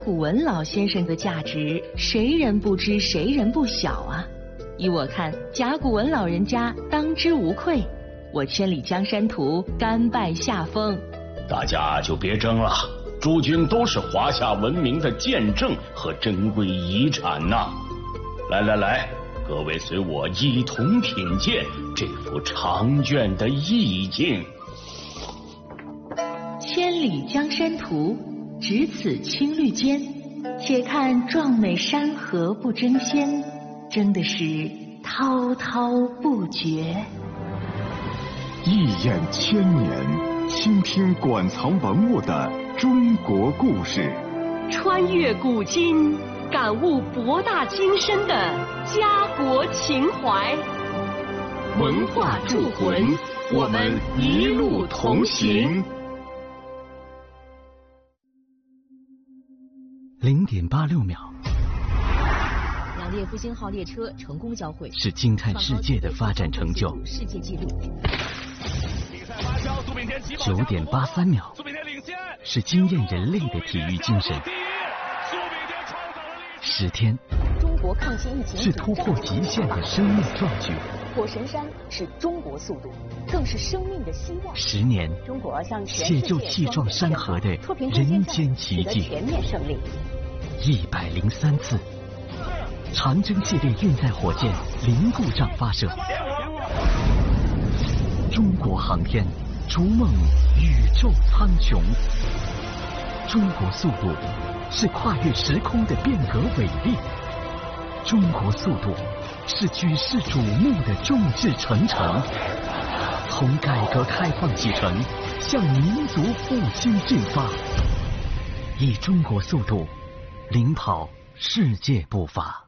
古文老先生的价值，谁人不知，谁人不晓啊？依我看，甲骨文老人家当之无愧。我《千里江山图》甘拜下风。 大家就别争了，诸君都是华夏文明的见证和珍贵遗产呐！来，各位随我一同品鉴这幅长卷的意境。 千里江山图，只此青绿间，且看壮美山河不争先，争的是滔滔不绝。 一眼千年，倾听馆藏文物的中国故事， 穿越古今，感悟博大精深的家国情怀。 文化铸魂，我们一路同行。 0.86秒， 两列复兴号列车成功交汇， 是惊叹世界的发展成就。 世界纪录。 9.83秒，是惊艳人类的体育精神。10天， 中国抗击疫情是突破极限的生命壮举。 火神山是中国速度，更是生命的希望。 10年， 中国向全解救气壮山河的人间奇迹。 全面胜利。 103次，长征系列运载火箭零故障发射。中国航天逐梦宇宙苍穹。中国速度是跨越时空的变革伟力。中国速度是举世瞩目的众志成城。从改革开放启程，向民族复兴进发，以中国速度领跑世界步伐。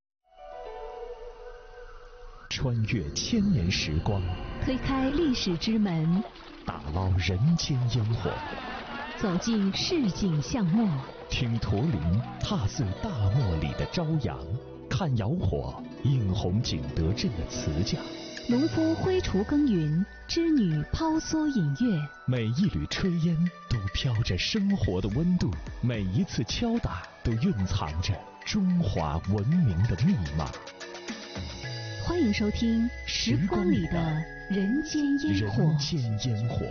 穿越千年时光， 推开历史之门， 打捞人间烟火， 走进市井巷陌， 听驼铃踏碎大漠里的朝阳，看窑火映红景德镇的瓷匠。 农夫挥锄耕耘，织女抛梭引乐， 每一缕炊烟都飘着生活的温度，每一次敲打都蕴藏着中华文明的密码。 欢迎收听《时光里的人间烟火》。 人间烟火。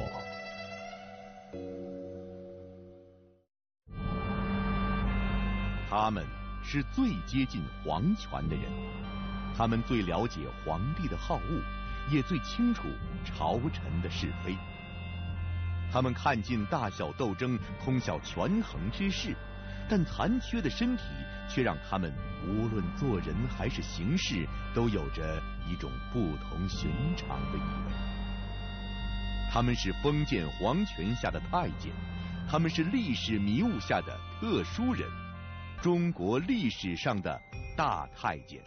他们是最接近皇权的人，他们最了解皇帝的好恶，也最清楚朝臣的是非。他们看尽大小斗争，通晓权衡之事，但残缺的身体却让他们无论做人还是行事，都有着一种不同寻常的意味。他们是封建皇权下的太监，他们是历史迷雾下的特殊人，中国历史上的大太监。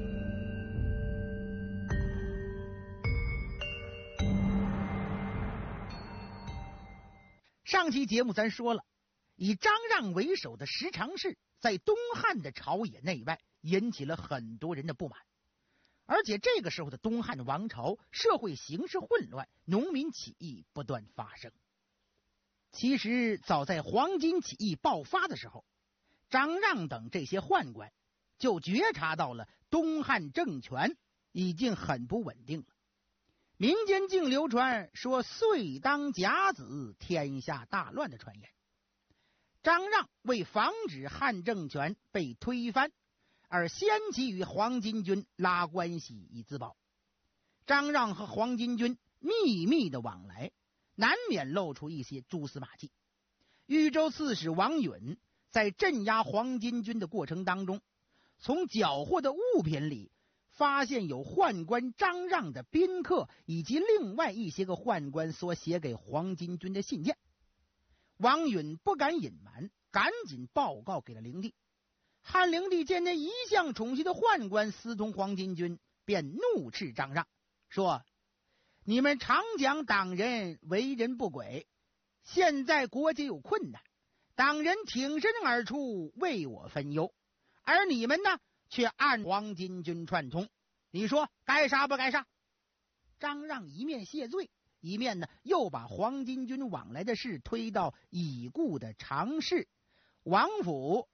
上期节目咱说了，以张让为首的十常侍在东汉的朝野内外引起了很多人的不满，而且这个时候的东汉王朝社会形势混乱，农民起义不断发生。其实早在黄巾起义爆发的时候，张让等这些宦官就觉察到了东汉政权已经很不稳定了。民间竟流传说岁当甲子，天下大乱的传言。张让为防止汉政权被推翻，而先期与黄巾军拉关系以自保。张让和黄巾军秘密的往来，难免露出一些蛛丝马迹。豫州刺史王允在镇压黄巾军的过程当中，从缴获的物品里发现有宦官张让的宾客以及另外一些个宦官所写给黄巾军的信件。王允不敢隐瞒，赶紧报告给了灵帝。汉灵帝见那一向宠信的宦官私通黄巾军，便怒斥张让说：你们常讲党人为人不轨，现在国家有困难，党人挺身而出为我分忧，而你们呢却按黄巾军串通，你说该杀不该杀？张让一面谢罪，一面呢又把黄巾军往来的事推到已故的常侍王府